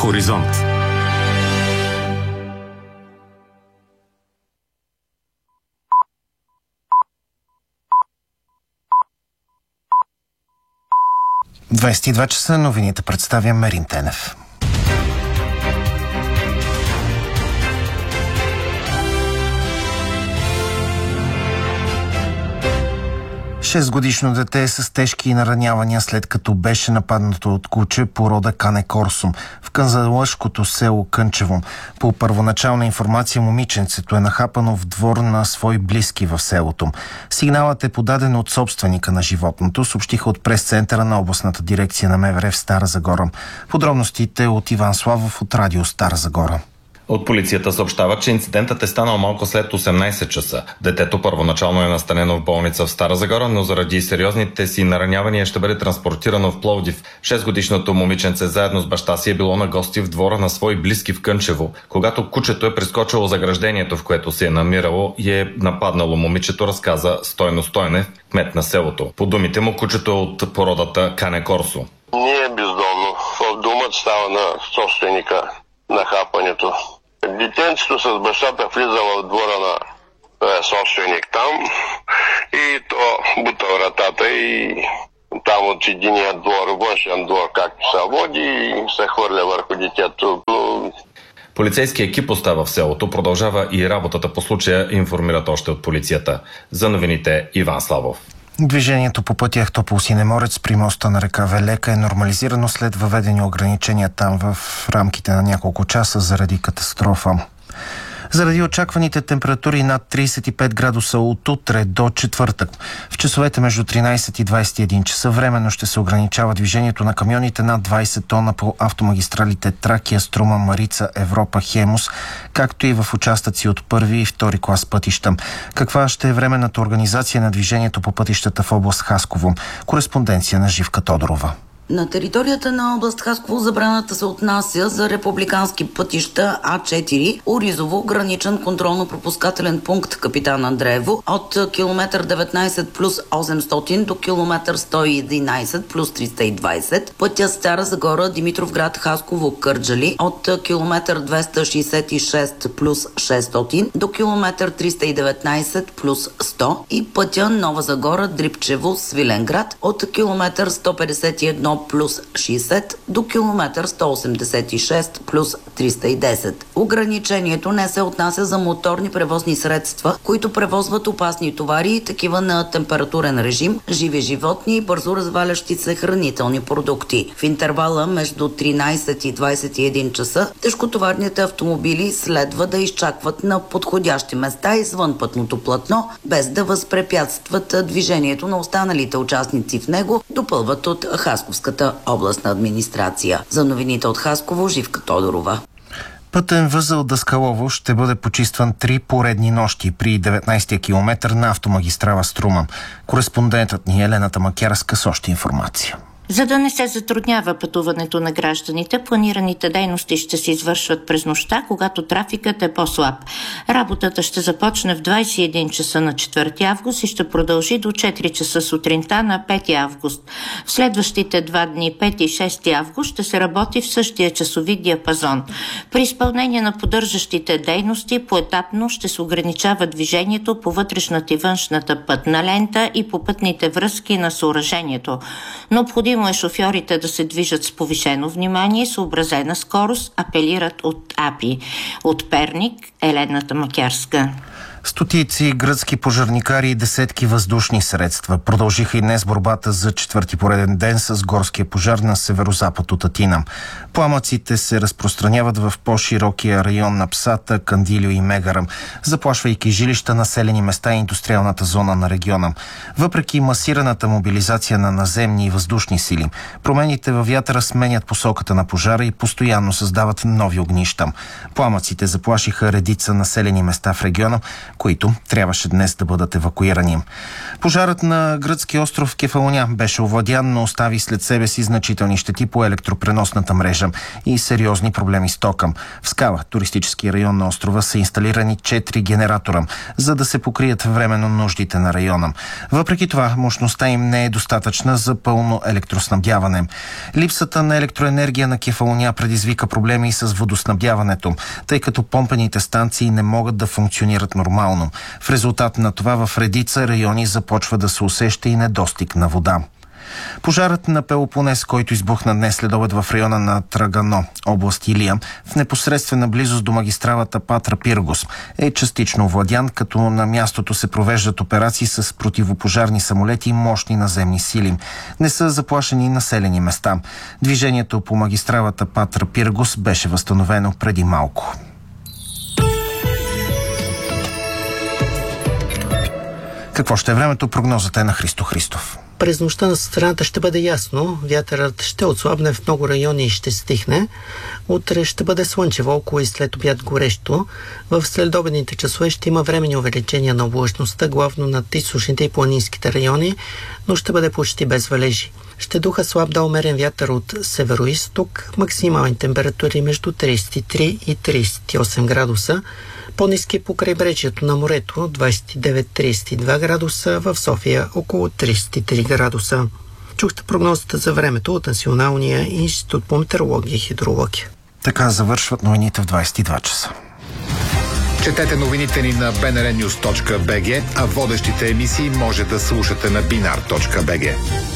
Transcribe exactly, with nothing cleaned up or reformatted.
Хоризонт. двадесет и два часа, новините представя Мерин Тенев. шестгодишно дете е с тежки наранявания, след като беше нападнато от куче порода Кане Корсо в канзалъшкото село Кънчево. По първоначална информация, момиченцето е нахапано в двор на свои близки в селото. Сигналът е подаден от собственика на животното, съобщиха от прес-центъра на областната дирекция на МВР в Стара Загора. Подробностите от Иван Славов от радио Стара Загора. От полицията съобщават, че инцидентът е станал малко след осемнадесет часа. Детето първоначално е настанено в болница в Стара Загора, но заради сериозните си наранявания ще бъде транспортирано в Пловдив. шестгодишното момиченце заедно с баща си е било на гости в двора на свои близки в Кънчево, когато кучето е прескочило заграждението, в което се е намирало и е нападнало момичето, разказа Стойно Стойнев, кмет на селото. По думите му, кучето е от породата Кане Корсо. Не е бездомно. В думата става на собственика на хапането. Детенцето с бащата влизало в двора на е, собственик там и то бута вратата и там от единия двор, външен двор, както се води, и се хвърля върху детето. Полицейски екип остава в селото, продължава и работата по случая, информират още от полицията. За новините Иван Славов. Движението по пътя Ахтопол – Синеморец при моста на река Велека е нормализирано след въведени ограничения там в рамките на няколко часа заради катастрофа. Заради очакваните температури над тридесет и пет градуса от утре до четвъртък, в часовете между тринадесет и двадесет и един часа временно ще се ограничава движението на камионите над двадесет тона по автомагистралите Тракия, Струма, Марица, Европа, Хемус, както и в участъци от първи и втори клас пътища. Каква ще е временната организация на движението по пътищата в област Хасково? Кореспонденция на Живка Тодорова. На територията на област Хасково забраната се отнася за републикански пътища А четири, Оризово, граничен контролно-пропускателен пункт Капитан Андреево от километър деветнадесет плюс осемстотин до километър сто и единадесет плюс триста и двадесет, пътя Стара Загора, Димитровград, Хасково, Кърджали от километър двеста шестдесет и шест плюс шестстотин до километър триста и деветнадесет плюс сто и пътя Нова Загора, Дрипчево, Свиленград от километър сто петдесет и едно плюс шестдесет до километър сто осемдесет и шест плюс триста и десет. Ограничението не се отнася за моторни превозни средства, които превозват опасни товари и такива на температурен режим, живи животни и бързо развалящи се хранителни продукти. В интервала между тринадесет и двадесет и един часа тежкотоварните автомобили следва да изчакват на подходящи места извън пътното платно, без да възпрепятстват движението на останалите участници в него, допълват от Хасковска областна администрация. За новините от Хасково, Живка Тодорова. Пътен възел Даскалово ще бъде почистван три поредни нощи при деветнадесетия километър на автомагистрала Струма. Кореспондентът ни Елена Тамакярска с още информация. За да не се затруднява пътуването на гражданите, планираните дейности ще се извършват през нощта, когато трафикът е по-слаб. Работата ще започне в двадесет и един часа на четвърти август и ще продължи до четири часа сутринта на пети август. В следващите два дни, пети и шести август, ще се работи в същия часови диапазон. При изпълнение на поддържащите дейности поетапно ще се ограничава движението по вътрешната и външната пътна лента и по пътните връзки на съоръжението. Необходимо Необходимо е шофьорите да се движат с повишено внимание и съобразена скорост, апелират от АПИ. От Перник, Елена Тамакярска. Стотици гръцки пожарникари и десетки въздушни средства продължиха и днес борбата за четвърти пореден ден с горския пожар на северозапад от Атина. Пламъците се разпространяват в по-широкия район на Псата, Кандилио и Мегарам, заплашвайки жилища, населени места и индустриалната зона на региона. Въпреки масираната мобилизация на наземни и въздушни сили, промените във вятъра сменят посоката на пожара и постоянно създават нови огнища. Пламъците заплашиха редица населени места в региона, които трябваше днес да бъдат евакуирани. Пожарът на гръцки остров Кефалоня беше овладян, но остави след себе си значителни щети по електропреносната мрежа и сериозни проблеми с тока. В Скала, туристически район на острова, са инсталирани четири генератора, за да се покрият временно нуждите на района. Въпреки това, мощността им не е достатъчна за пълно електроснабдяване. Липсата на електроенергия на Кефалоня предизвика проблеми и с водоснабдяването, тъй като помпените станции не могат да функционират нормално. В резултат на това в редица райони започва да се усеща и недостиг на вода. Пожарът на Пелопонес, който избухна днес следобед в района на Трагано, област Илия, в непосредствена близост до магистралата Патра Пиргос, е частично овладян, като на мястото се провеждат операции с противопожарни самолети и мощни наземни сили. Не са заплашени населени места. Движението по магистралата Патра Пиргос беше възстановено преди малко. Какво ще е времето? Прогнозата е на Христо Христов. През нощта на страната ще бъде ясно, вятърът ще отслабне в много райони и ще стихне. Утре ще бъде слънчево, около и след обяд горещо. В следобедните часове ще има временни увеличения на облачността, главно над източните и планинските райони, но ще бъде почти без валежи. Ще духа слаб да умерен вятър от северо-изток, максимални температури между тридесет и три и тридесет и осем градуса. По-ниски по крайбрежието на морето двадесет и девет до тридесет и два градуса, в София около тридесет и три градуса. Чухте прогнозата за времето от Националния институт по метеорология и хидрология. Така завършват новините в двадесет и два часа. Четете новините ни на би ен ар нюз точка би джи, а водещите емисии може да слушате на бинар точка би джи.